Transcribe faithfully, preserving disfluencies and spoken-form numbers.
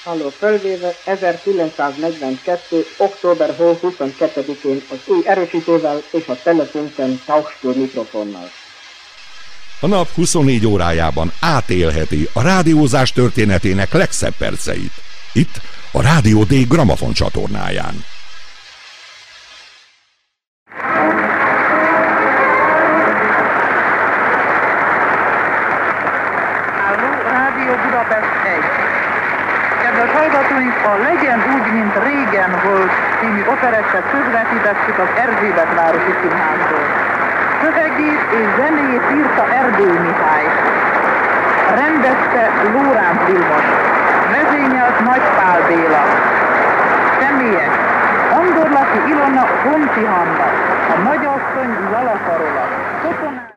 Halló, fölvéve ezerkilencszáznegyvenkettő. október huszonkettedikén az új erősítővel és a telefonken Tauschstür mikrofonnal. A nap huszonnégy órájában átélheti a rádiózás történetének legszebb perceit. Itt a Rádió D Gramafon csatornáján. Halló, Rádió Budapest egy. Kedves hallgatóink, a Legyen úgy, mint régen volt című operettet közvetítettük az Erzsébetvárosi Színházból. Szövegét és zenéjét írta Erdős